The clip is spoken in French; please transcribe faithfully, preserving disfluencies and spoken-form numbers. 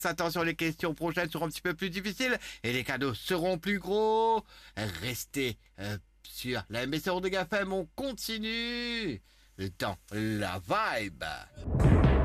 Attention, les questions prochaines seront un petit peu plus difficiles et les cadeaux seront plus gros. Restez euh, sur la émission de GAFAM, on continue dans la vibe.